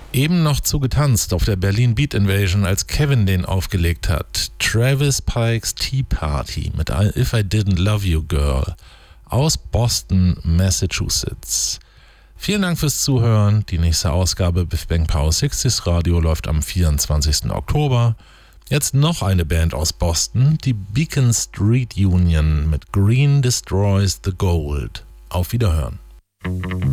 Eben noch zugetanzt auf der Berlin Beat Invasion, als Kevin den aufgelegt hat. Travis Pikes Tea Party mit If I Didn't Love You Girl aus Boston, Massachusetts. Vielen Dank fürs Zuhören. Die nächste Ausgabe Biff Bang Power 60s Radio läuft am 24. Oktober. Jetzt noch eine Band aus Boston, die Beacon Street Union mit Green Destroys the Gold. Auf Wiederhören.